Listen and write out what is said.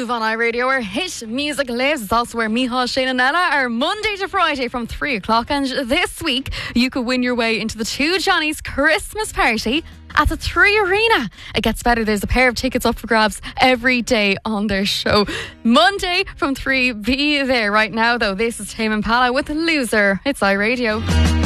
Move on iRadio, where hit music lives. It's also where Micheál, Shane and Ella are Monday to Friday from 3 o'clock. And this week, you could win your way into the Two Johnnies Christmas party at the 3 Arena. It gets better. There's a pair of tickets up for grabs every day on their show. Monday from 3, be there right now, though. This is Tame Impala with Loser. It's iRadio.